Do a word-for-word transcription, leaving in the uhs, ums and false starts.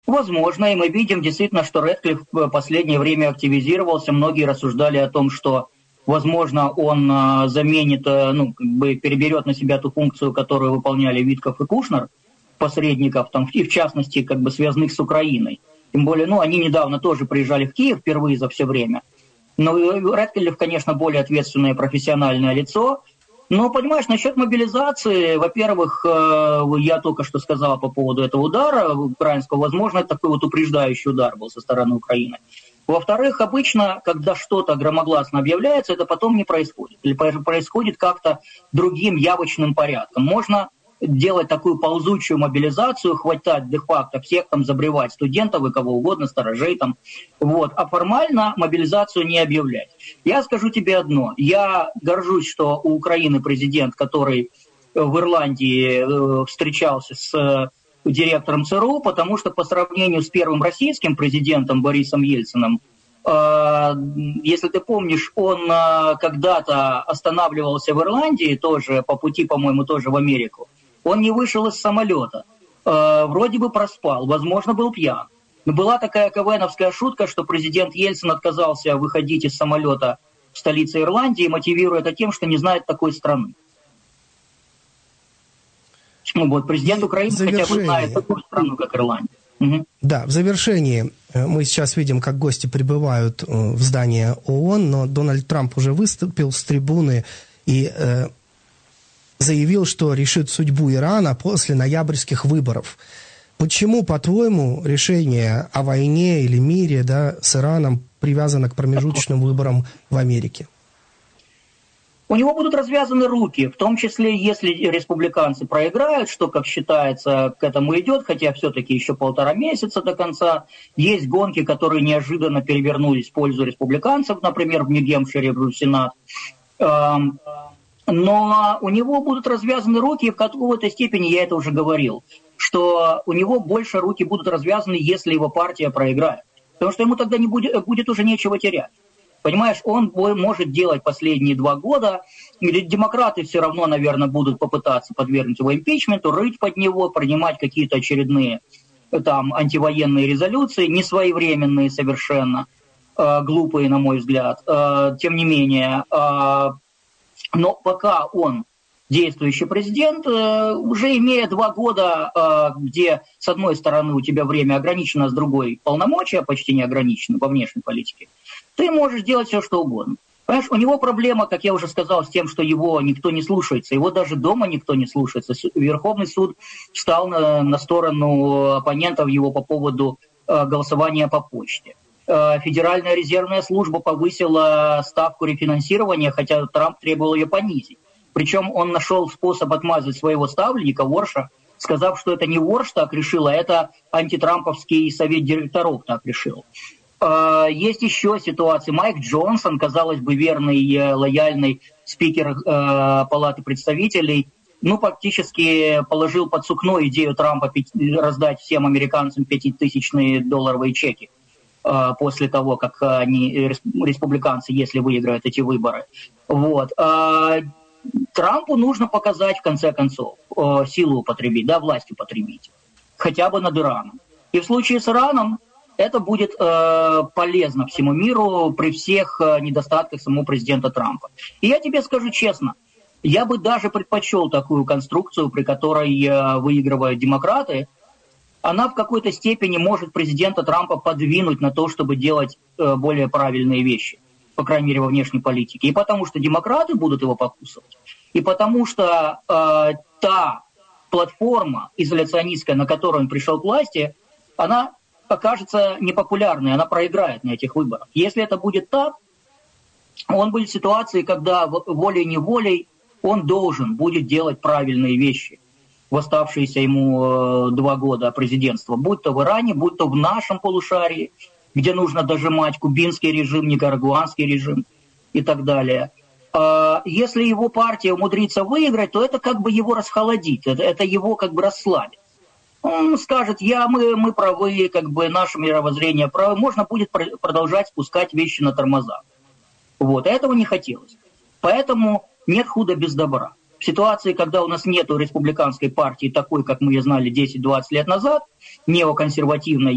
Возможно, и мы видим действительно, что Рэдклифф в последнее время активизировался. Многие рассуждали о том, что, возможно, он а, заменит, а, ну, как бы переберет на себя ту функцию, которую выполняли Витков и Кушнер, посредников, там, и в частности, как бы связанных с Украиной. Тем более, ну, они недавно тоже приезжали в Киев впервые за все время. Но Рэдклифф, конечно, более ответственное профессиональное лицо. Но, понимаешь, насчет мобилизации, во-первых, я только что сказал по поводу этого удара украинского, возможно, это такой вот упреждающий удар был со стороны Украины. Во-вторых, обычно, когда что-то громогласно объявляется, это потом не происходит. Или происходит как-то другим явочным порядком. Можно делать такую ползучую мобилизацию, хватать де-факто всех, там, забревать студентов и кого угодно, сторожей там, вот, а формально мобилизацию не объявлять. Я скажу тебе одно, я горжусь, что у Украины президент, который в Ирландии э, встречался с э, директором ЦРУ, потому что по сравнению с первым российским президентом Борисом Ельциным, э, если ты помнишь, он э, когда-то останавливался в Ирландии, тоже по пути, по-моему, тоже в Америку. Он не вышел из самолета, э, вроде бы проспал, возможно, был пьян. Но была такая КВНовская шутка, что президент Ельцин отказался выходить из самолета в столице Ирландии, мотивируя это тем, что не знает такой страны. Ну, вот, президент Украины хотя бы знает такую страну, как Ирландия. Угу. Да, в завершении мы сейчас видим, как гости прибывают в здание ООН, но Дональд Трамп уже выступил с трибуны и э, заявил, что решит судьбу Ирана после ноябрьских выборов. Почему, по-твоему, решение о войне или мире, да, с Ираном привязано к промежуточным выборам в Америке? У него будут развязаны руки, в том числе, если республиканцы проиграют, что, как считается, к этому идет, хотя все-таки еще полтора месяца до конца. Есть гонки, которые неожиданно перевернулись в пользу республиканцев, например, в Нью-Гэмпшире, в Сенат. Но у него будут развязаны руки, и в какой-то степени я это уже говорил, что у него больше руки будут развязаны, если его партия проиграет. Потому что ему тогда не будет, будет уже нечего терять. Понимаешь, он может делать последние два года, или демократы все равно, наверное, будут попытаться подвергнуть его импичменту, рыть под него, принимать какие-то очередные там антивоенные резолюции, несвоевременные совершенно, э, глупые, на мой взгляд. Э, тем не менее, э, но пока он действующий президент, э, уже имея два года, э, где с одной стороны у тебя время ограничено, а с другой полномочия почти не ограничены во внешней политике, ты можешь делать все, что угодно. Понимаешь, у него проблема, как я уже сказал, с тем, что его никто не слушается. Его даже дома никто не слушается. Верховный суд встал на, на сторону оппонентов его по поводу э, голосования по почте. Э, Федеральная резервная служба повысила ставку рефинансирования, хотя Трамп требовал ее понизить. Причем он нашел способ отмазать своего ставленника, Ворша, сказав, что это не Ворш так решил, а это антитрамповский совет директоров так решил. Есть еще ситуации. Майк Джонсон, казалось бы, верный, лояльный спикер э, Палаты представителей, ну, фактически положил под сукно идею Трампа раздать всем американцам пятитысячные долларовые чеки э, после того, как они, республиканцы, если выиграют эти выборы. Вот. Э, Трампу нужно показать, в конце концов, э, силу употребить, да, власть употребить, хотя бы над Ираном. И в случае с Ираном это будет э, полезно всему миру при всех э, недостатках самого президента Трампа. И я тебе скажу честно, я бы даже предпочел такую конструкцию, при которой э, выигрывают демократы. Она в какой-то степени может президента Трампа подвинуть на то, чтобы делать э, более правильные вещи, по крайней мере, во внешней политике. И потому что демократы будут его покусывать, и потому что э, та платформа изоляционистская, на которую он пришел к власти, она окажется непопулярной, она проиграет на этих выборах. Если это будет так, он будет в ситуации, когда волей-неволей он должен будет делать правильные вещи в оставшиеся ему э, два года президентства, будь то в Иране, будь то в нашем полушарии, где нужно дожимать кубинский режим, никарагуанский режим и так далее. Э, если его партия умудрится выиграть, то это как бы его расхолодит, это, это его как бы расслабит. Он скажет, я, мы, мы правы, как бы наше мировоззрение правы, можно будет продолжать спускать вещи на тормозах. Вот, а этого не хотелось. Поэтому нет худа без добра. В ситуации, когда у нас нет республиканской партии такой, как мы ее знали десять-двадцать лет назад, неоконсервативной,